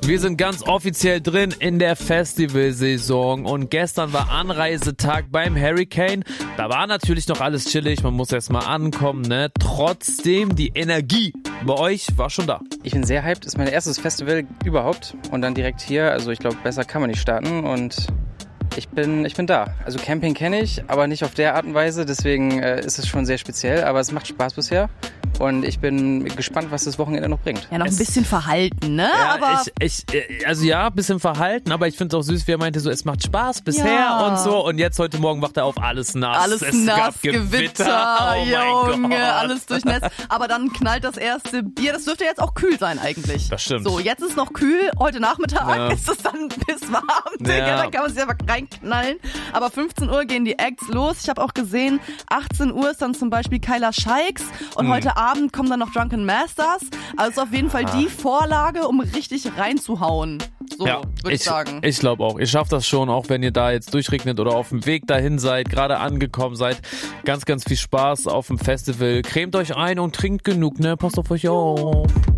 Wir sind ganz offiziell drin in der Festivalsaison und gestern war Anreisetag beim Hurricane. Da war natürlich noch alles chillig, man muss erst mal ankommen, ne? Trotzdem, die Energie bei euch war schon da. Ich bin sehr hyped, ist mein erstes Festival überhaupt und dann direkt hier, also ich glaube, besser kann man nicht starten und ich bin da. Also Camping kenne ich, aber nicht auf der Art und Weise, deswegen ist es schon sehr speziell, aber es macht Spaß bisher. Und ich bin gespannt, was das Wochenende noch bringt. Ja, noch ein bisschen verhalten, ne? Ja, aber ein bisschen verhalten, aber ich finde es auch süß, wie er meinte, so, es macht Spaß bisher und so. Und jetzt heute Morgen wacht er auf, alles nass. Alles nass, Gewitter, oh mein Junge, Gott. alles durchnässt. Aber dann knallt das erste Bier. Das dürfte jetzt auch kühl sein eigentlich. Das stimmt. So, jetzt ist noch kühl. Heute Nachmittag ist es dann bis warm. Digga, dann kann man sich einfach reinknallen. Aber 15 Uhr gehen die Acts los. Ich habe auch gesehen, 18 Uhr ist dann zum Beispiel Kyla Shikes. Und heute Abend kommen dann noch Drunken Masters. Also ist auf jeden Fall die Vorlage, um richtig reinzuhauen. So, Ja, würde ich sagen. Ich glaube auch. Ihr schafft das schon, auch wenn ihr da jetzt durchregnet oder auf dem Weg dahin seid, gerade angekommen seid. Ganz, ganz viel Spaß auf dem Festival. Cremt euch ein und trinkt genug, ne? Passt auf euch auf.